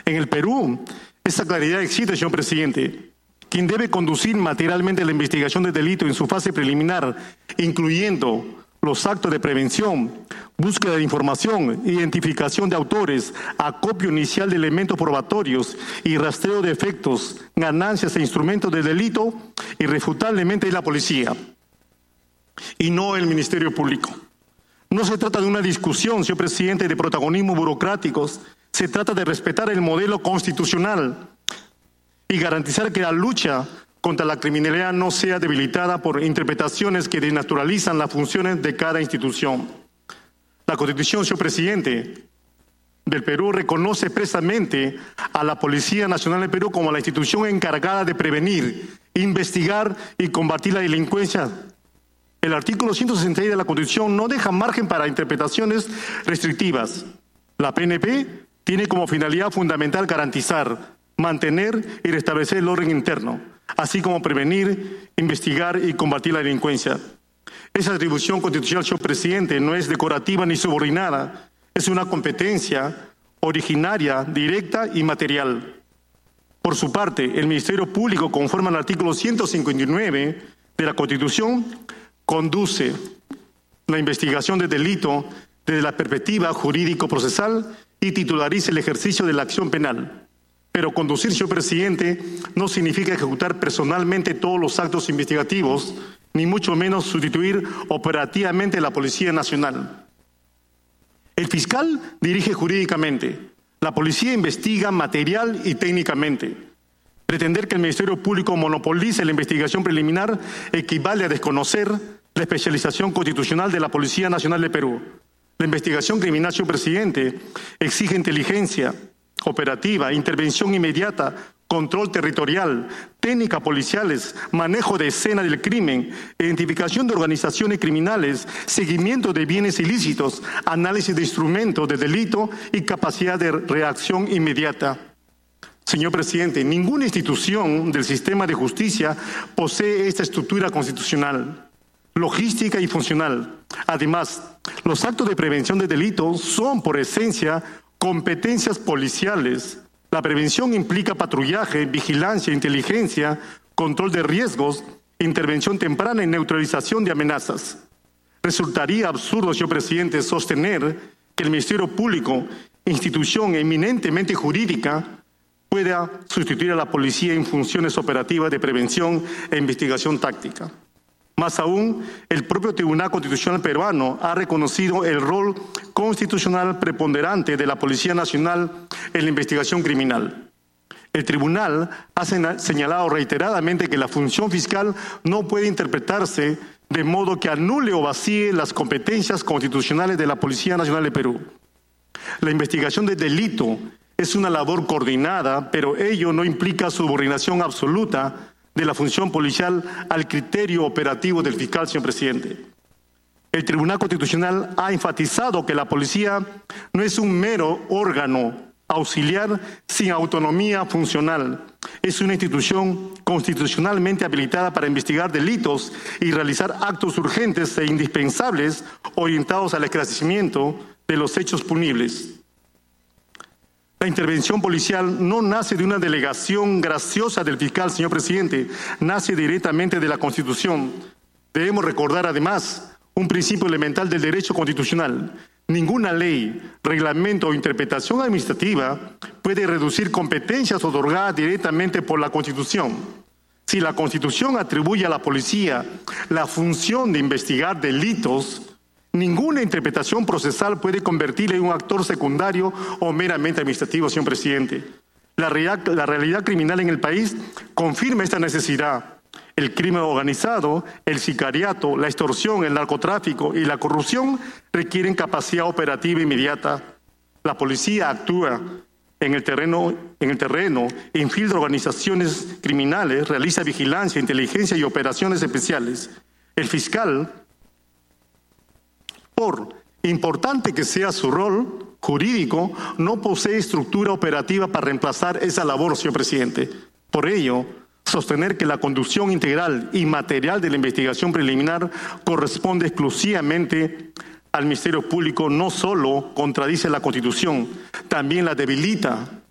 En el Perú, esa claridad existe, señor presidente. Quien debe conducir materialmente la investigación del delito en su fase preliminar, incluyendo los actos de prevención, búsqueda de información, identificación de autores, acopio inicial de elementos probatorios y rastreo de efectos, ganancias e instrumentos del delito, irrefutablemente es la policía y no el Ministerio Público. No se trata de una discusión, señor presidente, de protagonismos burocráticos. Se trata de respetar el modelo constitucional y garantizar que la lucha contra la criminalidad no sea debilitada por interpretaciones que desnaturalizan las funciones de cada institución. La Constitución, señor presidente, del Perú reconoce expresamente a la Policía Nacional del Perú como la institución encargada de prevenir, investigar y combatir la delincuencia. El artículo 166 de la Constitución no deja margen para interpretaciones restrictivas. La PNP tiene como finalidad fundamental garantizar, mantener y restablecer el orden interno, así como prevenir, investigar y combatir la delincuencia. Esa atribución constitucional, señor presidente, no es decorativa ni subordinada, es una competencia originaria, directa y material. Por su parte, el Ministerio Público, conforme al artículo 159 de la Constitución, conduce la investigación del delito desde la perspectiva jurídico-procesal y titulariza el ejercicio de la acción penal. Pero conducir, señor presidente, no significa ejecutar personalmente todos los actos investigativos, ni mucho menos sustituir operativamente a la Policía Nacional. El fiscal dirige jurídicamente, la policía investiga material y técnicamente. Pretender que el Ministerio Público monopolice la investigación preliminar equivale a desconocer la especialización constitucional de la Policía Nacional de Perú. La investigación criminal, señor presidente, exige inteligencia operativa, intervención inmediata, control territorial, técnicas policiales, manejo de escena del crimen, identificación de organizaciones criminales, seguimiento de bienes ilícitos, análisis de instrumentos de delito y capacidad de reacción inmediata. Señor presidente, ninguna institución del sistema de justicia posee esta estructura constitucional, logística y funcional. Además, los actos de prevención de delitos son, por esencia, competencias policiales. La prevención implica patrullaje, vigilancia, inteligencia, control de riesgos, intervención temprana y neutralización de amenazas. Resultaría absurdo, señor presidente, sostener que el Ministerio Público, institución eminentemente jurídica, pueda sustituir a la policía en funciones operativas de prevención e investigación táctica. Más aún, el propio Tribunal Constitucional peruano ha reconocido el rol constitucional preponderante de la Policía Nacional en la investigación criminal. El tribunal ha señalado reiteradamente que la función fiscal no puede interpretarse de modo que anule o vacíe las competencias constitucionales de la Policía Nacional de Perú. La investigación del delito es una labor coordinada, pero ello no implica subordinación absoluta de la función policial al criterio operativo del fiscal, señor presidente. El Tribunal Constitucional ha enfatizado que la policía no es un mero órgano auxiliar sin autonomía funcional. Es una institución constitucionalmente habilitada para investigar delitos y realizar actos urgentes e indispensables orientados al esclarecimiento de los hechos punibles. La intervención policial no nace de una delegación graciosa del fiscal, señor presidente, nace directamente de la Constitución. Debemos recordar además un principio elemental del derecho constitucional. Ninguna ley, reglamento o interpretación administrativa puede reducir competencias otorgadas directamente por la Constitución. Si la Constitución atribuye a la policía la función de investigar delitos, ninguna interpretación procesal puede convertirle en un actor secundario o meramente administrativo, señor presidente. La realidad criminal en el país confirma esta necesidad. El crimen organizado, el sicariato, la extorsión, el narcotráfico y la corrupción requieren capacidad operativa inmediata. La policía actúa en el terreno, infiltra organizaciones criminales, realiza vigilancia, inteligencia y operaciones especiales. El fiscal, por importante que sea su rol jurídico, no posee estructura operativa para reemplazar esa labor, señor presidente. Por ello, sostener que la conducción integral y material de la investigación preliminar corresponde exclusivamente al Ministerio Público no solo contradice la Constitución, también la debilita